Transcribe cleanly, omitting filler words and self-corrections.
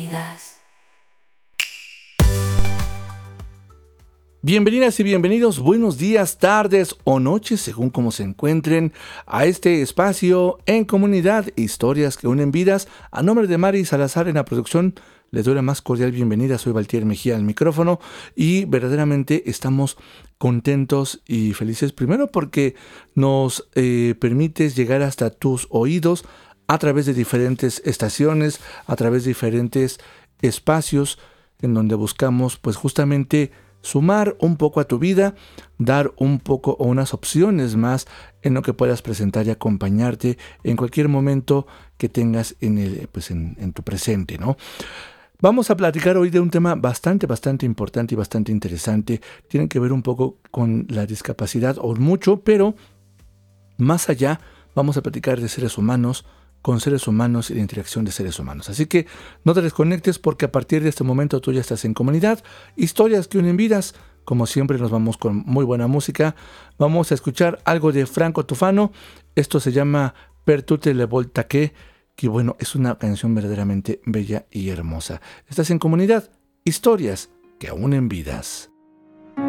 vidas. Bienvenidas y bienvenidos, buenos días, tardes o noches, según como se encuentren, a este espacio en comunidad, historias que unen vidas. A nombre de Mari Salazar en la producción, les doy la más cordial bienvenida. Soy Valtier Mejía al micrófono y verdaderamente estamos contentos y felices, primero porque nos permites llegar hasta tus oídos a través de diferentes estaciones, a través de diferentes espacios en donde buscamos pues justamente sumar un poco a tu vida, dar un poco o unas opciones más en lo que puedas presentar y acompañarte en cualquier momento que tengas en tu presente, ¿no? Vamos a platicar hoy de un tema bastante importante y bastante interesante. Tiene que ver un poco con la discapacidad o mucho, pero más allá vamos a platicar de seres humanos, con seres humanos y de interacción de seres humanos. Así que no te desconectes porque a partir de este momento tú ya estás en comunidad. Historias que unen vidas. Como siempre nos vamos con muy buena música. Vamos a escuchar algo de Franco Tufano. Esto se llama Per tutte le volte che, que bueno, es una canción verdaderamente bella y hermosa. Estás en comunidad. Historias que unen vidas.